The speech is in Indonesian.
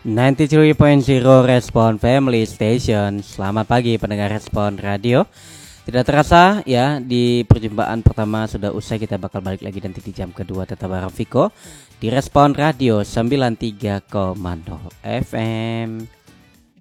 93.0 Respon Family Station. Selamat pagi pendengar Respon Radio. Tidak terasa ya, di perjumpaan pertama sudah usai. Kita bakal balik lagi nanti di jam kedua tetap bareng Viko di Respon Radio 93,0 FM.